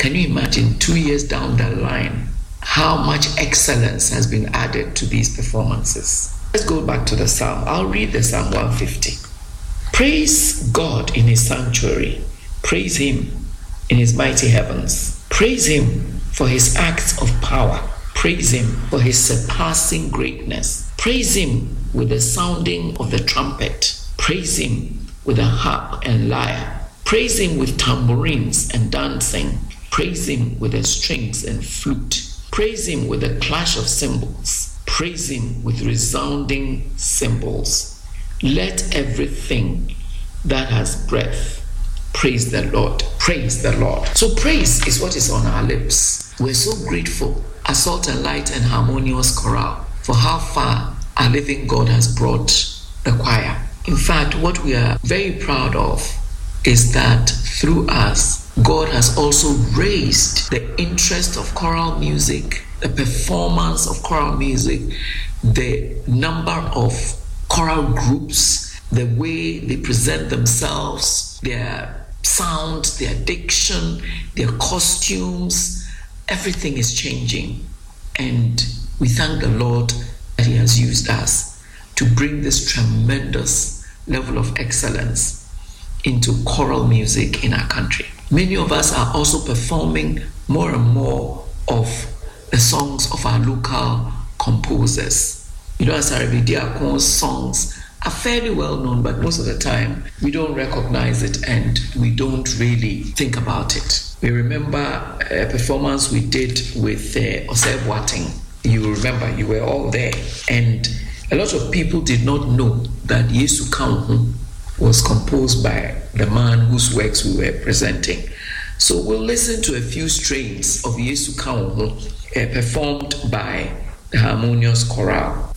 Can you imagine 2 years down the line how much excellence has been added to these performances? Let's go back to the Psalm. I'll read the Psalm 150. Praise God in his sanctuary. Praise him in his mighty heavens. Praise him for his acts of power. Praise him for his surpassing greatness. Praise him with the sounding of the trumpet. Praise him with the harp and lyre. Praise him with tambourines and dancing. Praise him with the strings and flute. Praise him with the clash of cymbals. Praise him with resounding cymbals. Let everything that has breath praise the Lord. Praise the Lord. So praise is what is on our lips. We're so grateful as Salt and Light and Harmonious Chorale for how far our living God has brought the choir. In fact, what we are very proud of is that through us, God has also raised the interest of choral music, the performance of choral music, the number of choral groups, the way they present themselves, their sound, their diction, their costumes, everything is changing. And we thank the Lord that he has used us to bring this tremendous level of excellence into choral music in our country. Many of us are also performing more and more of the songs of our local composers. You know, Asare Bediakon's songs are fairly well known, but most of the time we don't recognize it and we don't really think about it. We remember a performance we did with Osei Boateng. You remember, you were all there. And a lot of people did not know that Yesu Kanhu was composed by the man whose works we were presenting. So we'll listen to a few strains of Yesu Kanhu performed by the Harmonious Chorale.